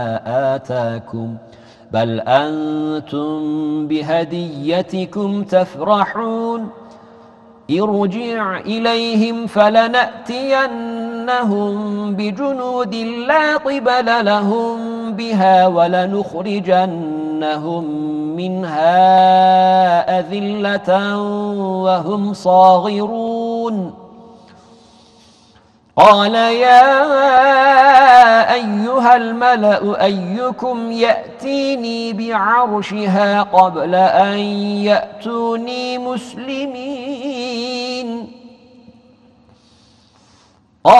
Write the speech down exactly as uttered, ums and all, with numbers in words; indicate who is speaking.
Speaker 1: آتاكم بل أنتم بهديتكم تفرحون ارجع إليهم فلنأتينهم بجنود لا قبل لهم بها ولنخرجنهم منها أذلة وهم صاغرون قال يا أيها الملأ أيكم يأتيني بعرشها قبل أن يأتوني مسلمين